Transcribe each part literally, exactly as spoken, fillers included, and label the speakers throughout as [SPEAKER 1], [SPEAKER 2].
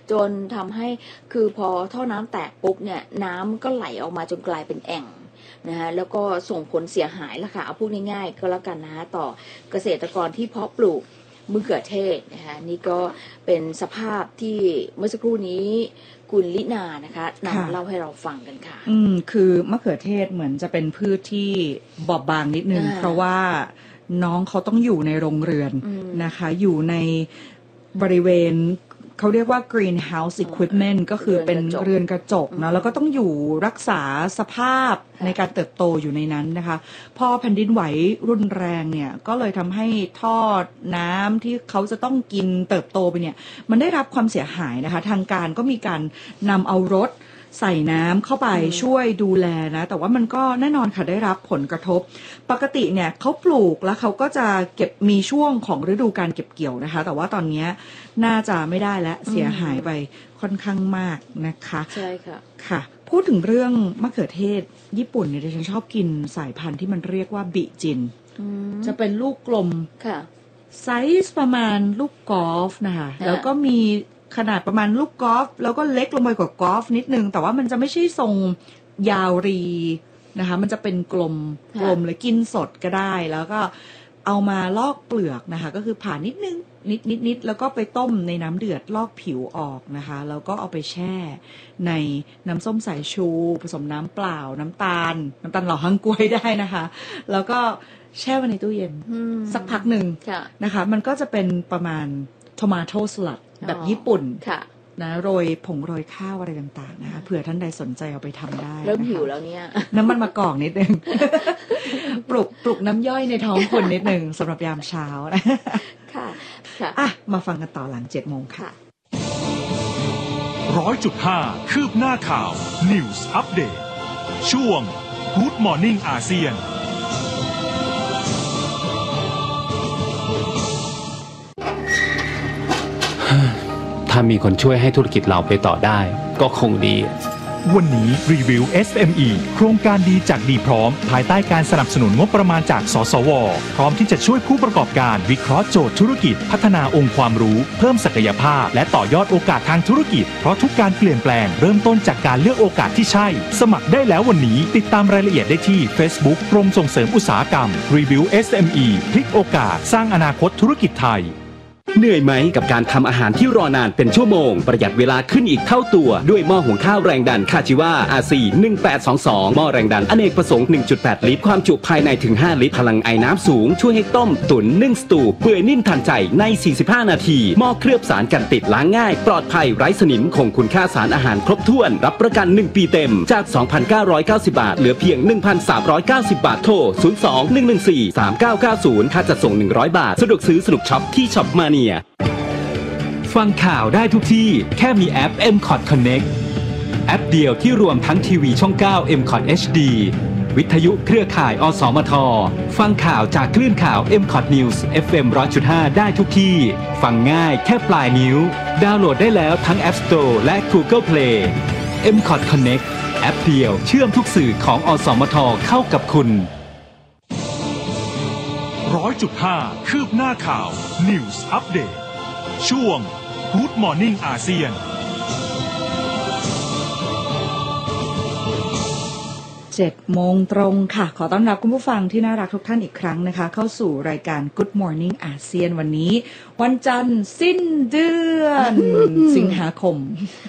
[SPEAKER 1] จนทำให้คือพอท่อน้ำแตกปุ๊บเนี่ยน้ำก็ไหลออกมาจนกลายเป็นแอ่งนะฮะแล้วก็ส่งผลเสียหายละค่ะเอาพูดง่ายๆก็แล้วกันนะฮะต่อเกษตรกรที่เพาะปลูกมะเขือเทศนะคะนี่ก็เป็นสภาพที่เมื่อสักครู่นี้คุณลินานะคะนำเล่าให้เราฟังกันค่ะ
[SPEAKER 2] อืมคือมะเขือเทศเหมือนจะเป็นพืชที่บอบบางนิดนึงเพราะว่าน้องเขาต้องอยู่ในโรงเรือนนะคะอยู่ในบริเวณเขาเรียกว่า greenhouse equipment ก็คือเป็นเรือนกระจกนะแล้วก็ต้องอยู่รักษาสภาพในการเติบโตอยู่ในนั้นนะคะพอแผ่นดินไหวรุนแรงเนี่ยก็เลยทำให้ท่อน้ำที่เขาจะต้องกินเติบโตไปเนี่ยมันได้รับความเสียหายนะคะทางการก็มีการนำเอารถใส่น้ำเข้าไปช่วยดูแลนะแต่ว่ามันก็แน่นอนค่ะได้รับผลกระทบปกติเนี่ยเขาปลูกแล้วเขาก็จะเก็บมีช่วงของฤดูการเก็บเกี่ยวนะคะแต่ว่าตอนนี้น่าจะไม่ได้และเสียหายไปค่อนข้างมากนะคะ
[SPEAKER 1] ใช่ค่ะ
[SPEAKER 2] ค่ะพูดถึงเรื่องมะเขือเทศญี่ปุ่นเนี่ยดิฉันชอบกินสายพันธุ์ที่มันเรียกว่าบิจินจะเป็นลูกกลม
[SPEAKER 1] ค่ะ
[SPEAKER 2] ไซส์ประมาณลูกกอล์ฟนะคะแล้วก็มีขนาดประมาณลูกกอล์ฟแล้วก็เล็กลงไปกว่ากอล์ฟนิดนึงแต่ว่ามันจะไม่ใช่ทรงยาวรีนะคะมันจะเป็นกลมกลมเลยกินสดก็ได้แล้วก็เอามาลอกเปลือกนะคะก็คือผ่านิดนึงนิดนิดนิดแล้วก็ไปต้มในน้ำเดือดลอกผิวออกนะคะแล้วก็เอาไปแช่ในน้ำส้มสายชูผสมน้ำเปล่าน้ำตาลน้ำตาลหล่อฮังกล้วยได้นะคะแล้วก็แช่ไว้ในตู้เย็นสักพักหนึ่งนะคะมันก็จะเป็นประมาณทอมาโต้สลัดแบบญี่ปุ่นนะโรยผงโรยข้าวอะไรต่างๆนะคะเผื่อท่านใดสนใจเอาไปทำได้
[SPEAKER 1] เริ่มหิวแล้วเนี่ย
[SPEAKER 2] น้ำมันมะกอกนิดนึง ปลุกปลุกน้ำย่อยในท้องคุณนิดนึงสำหรับยามเช้านะ
[SPEAKER 1] ค่ะค่ะ
[SPEAKER 2] อ่ะมาฟังกันต่อหลังเจ็ดโมงค่ะ
[SPEAKER 3] ร้อยจุดห้าคืบหน้าข่าว News Update ช่วง Good Morning อาเซียน
[SPEAKER 4] ถ้ามีคนช่วยให้ธุรกิจเราไปต่อได้ก็คงดี
[SPEAKER 3] วันนี้รีวิว เอส เอ็ม อี โครงการดีจากดีพร้อมภายใต้การสนับสนุนงบประมาณจากสสวพร้อมที่จะช่วยผู้ประกอบการวิเคราะห์โจทย์ธุรกิจพัฒนาองค์ความรู้เพิ่มศักยภาพและต่อยอดโอกาสทางธุรกิจเพราะทุกการเปลี่ยนแปลงเริ่มต้นจากการเลือกโอกาสที่ใช่สมัครได้แล้ววันนี้ติดตามรายละเอียดได้ที่ Facebook กรมส่งเสริมอุตสาหกรรมรีวิว เอส เอ็ม อี พลิกโอกาสสร้างอนาคตธุรกิจไทย
[SPEAKER 5] เหนื่อยไหมกับการทำอาหารที่รอนานเป็นชั่วโมงประหยัดเวลาขึ้นอีกเท่าตัวด้วยหม้อหุงข้าวแรงดันคาจิวา อาร์ ซี หนึ่งแปดสองสองหม้อแรงดันอเนกประสงค์ หนึ่งจุดแปด ลิตรความจุภายในถึงห้าลิตรพลังไอน้ำสูงช่วยให้ต้มตุ๋นนึ่งสตูเปื่อยนิ่มทันใจในสี่สิบห้านาทีหม้อเคลือบสารกันติดล้างง่ายปลอดภัยไร้สนิมคงคุณค่าสารอาหารครบถ้วนรับประกันหนึ่งปีเต็มจาก สองพันเก้าร้อยเก้าสิบ บาทเหลือเพียง หนึ่งพันสามร้อยเก้าสิบ บาทโทรศูนย์ สอง หนึ่ง หนึ่ง สี่ สาม เก้า เก้า ศูนย์ค่าจัดส่งหนึ่งร้อยบาทสะดวกซื้อสนุกช็อปที่ช็อปมาเนียฟังข่าวได้ทุกที่แค่มีแอป เอ็ม คอท Connect แอปเดียวที่รวมทั้งทีวีช่องเก้า เอ็ม คอท เอช ดี วิทยุเครือข่าย อสมท ฟังข่าวจากคลื่นข่าว เอ็ม คอท News เอฟ เอ็ม หนึ่งร้อยจุดห้า ได้ทุกที่ฟังง่ายแค่ปลายนิ้วดาวน์โหลดได้แล้วทั้ง App Store และ Google Play เอ็ม คอท Connect แอปเดียวเชื่อมทุกสื่อของอสมทเข้ากับคุณ
[SPEAKER 3] ร้อยจุดห้า คืบหน้าข่าว News Update ช่วง Good Morning อาเซียน
[SPEAKER 2] เจ็ดโมงตรงค่ะขอต้อนรับคุณผู้ฟังที่น่ารักทุกท่านอีกครั้งนะคะเข้าสู่รายการ Good Morning อาเซียนวันนี้วันจันทร์สิ้นเดือนสิงหาคม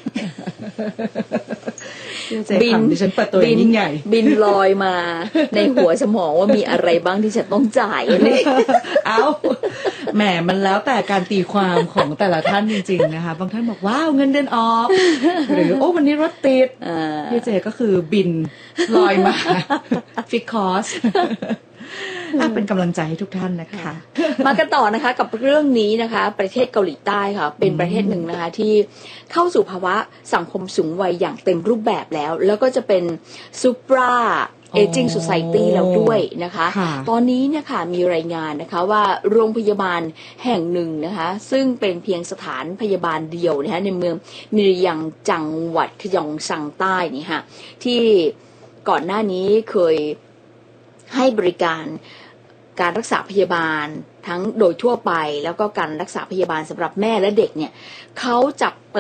[SPEAKER 2] บินดิฉันเปิดตัวยิ่งใหญ่
[SPEAKER 1] บินลอยมาในหัวสมองว่ามีอะไรบ้างที่จะต้องจ่ายเลย
[SPEAKER 2] เอ้าแหมมันแล้วแต่การตีความของแต่ละท่านจริงๆนะคะบางท่านบอกว้าวเงินเดือนออกหรือโอ้วันนี้รถติดพี่เจก็คือบินลอยมาฟิกคอสเป็นกำลังใจให้ทุกท่านนะคะ
[SPEAKER 1] มากันต่อนะคะกับเรื่องนี้นะคะประเทศเกาหลีใต้ค่ะเป็นประเทศหนึ่งนะคะที่เข้าสู่ภาวะสังคมสูงวัยอย่างเต็มรูปแบบแล้วแล้วก็จะเป็นซูปราเอจิ้งโซไซตี้แล้วด้วยนะคะตอนนี้เนี่ยค่ะมีรายงานนะคะว่าโรงพยาบาลแห่งหนึ่งนะคะซึ่งเป็นเพียงสถานพยาบาลเดียวนะคะในเมืองมิริยังจังหวัดขยองซังใต้นี่ค่ะที่ก่อนหน้านี้เคยให้บริการการรักษาพยาบาลทั้งโดยทั่วไปแล้วก็การรักษาพยาบาลสำหรับแม่และเด็กเนี่ยเขาจับเปิ